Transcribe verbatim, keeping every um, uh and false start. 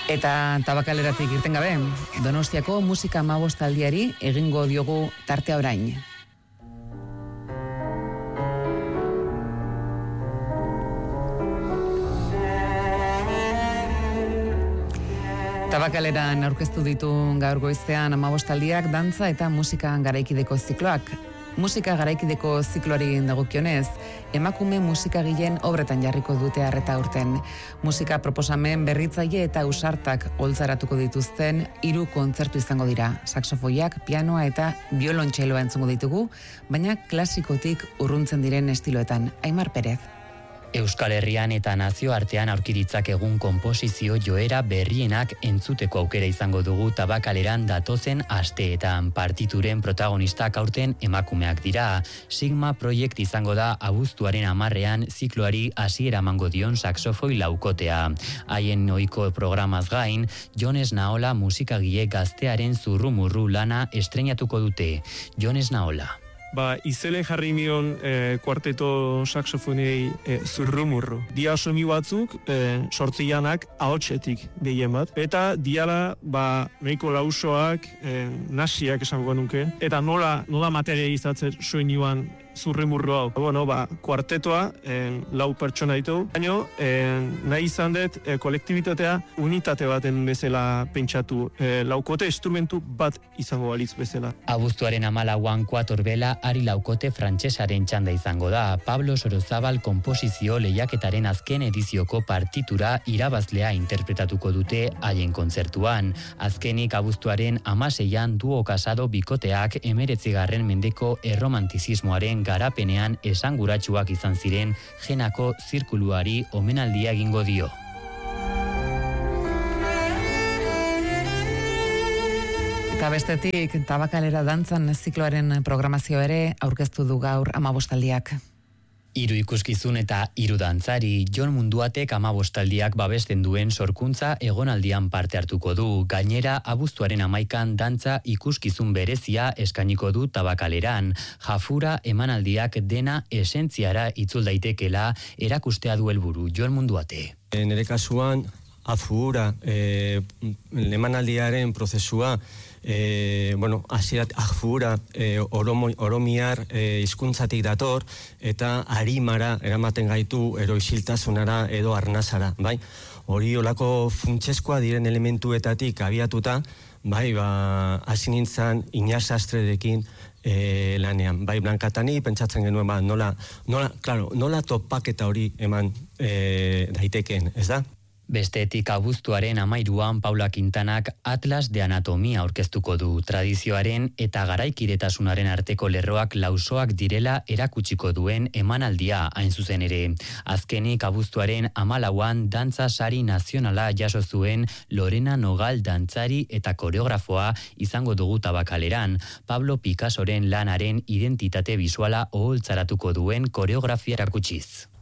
Eta tabakaleratik irten gabe, Donostiako musika hamabostaldiari egingo diogu tartea orain. Tabakaleran aurkeztu ditu gaur goizean hamabostaldiak dantza eta musika garaikideko zikloak. Musika garaikideko zikloari dagokionez, emakume musikagileen obretan jarriko dute arreta aurten. Musika proposamen berritzaile eta ausartak oltzaratuko dituzten hiru kontzertu izango dira. Saxofoiak, pianoa eta biolontxeloa entzungo ditugu, baina klasikotik urruntzen diren estiloetan. Aimar Perez. Euskal Herrian eta nazioartean aurki ditzak-egun konposizio joera berrienak entzuteko aukera izango dugu Tabakaleran datozen asteetan. Partituren protagonistak aurten emakumeak dira. Sigma Project izango da abuztuaren hamarrean zikloari hasiera emango dion saxofoi laukotea. Haien ohiko programaz gain, Jones Naola musikagile gaztearen zurrumurru lana estreinatuko dute. Jones Naola. Ba, izele jarri nion e, kuarteto saxofonei e, zurrumurru. Dia somi batzuk, e, sortzianak ahotsetik behien bat. Eta diala, ba, meiko lausoak, e, nasiak esango nuke. Eta nola, nola materia izatzen soinioan zurrumurru hau. Bueno, ba, kuartetoa, e, lau pertsona ditu. Baina, e, nahi izan dut, e, kolektibitatea unitate baten bezala pentsatu. E, laukote instrumentu bat izango balitz bezala. Abuztuaren hamalauan kuatorbela ari laukote frantsesaren txanda izango da. Pablo Sorozabal konposizio lehiaketaren azken edizioko partitura irabazlea interpretatuko dute haien kontzertuan. Azkenik abuztuaren hamaseian duo kasado bikoteak emeretzigarren mendeko erromantizismoaren garapenean esanguratsuak izan ziren Jenako zirkuluari omenaldia egingo dio. Eta bestetik, Tabakalera dantzan zikloaren programazio ere aurkeztu du gaur hamabostaldiak. Hiru ikuskizun eta hiru dantzari, Jon Munduatek hamabostaldiak babesten duen sorkuntza egonaldian parte hartuko du. Gainera, abuztuaren hamaikan dantza ikuskizun berezia eskainiko du Tabakaleran. Jafura emanaldiak dena esentziara itzul daitekela erakustea du helburu. Jon Munduate. Nere kasuan, afura, e, emanaldiaren prozesua, E, bueno, hasierat ahfura, e, oromo, oromiar e, hizkuntzatik dator eta arimara eramaten gaitu eroisiltasunara edo arnasara, bai? Hori olako funtseskoa diren elementuetatik abiatuta, bai, ba, hasi nintzen Iñas Sastrerekin e, lanean, bai, Blankatani pentsatzen genuen, ba, nola, nola, claro, nola topaketa hori eman e, daiteken, ez da? Bestetik abuztuaren hamairuan Paula Quintanak Atlas de Anatomia aurkeztuko du. Tradizioaren eta garaikidetasunaren arteko lerroak lausoak direla erakutsiko duen emanaldia hain zuzen ere. Azkenik abuztuaren hamalauan dantza sari nazionala jaso zuen Lorena Nogal dantzari eta koreografoa izango dugu Tabakaleran. Pablo Picassoren lanaren identitate bisuala oholtzaratuko duen koreografia erakutsiz.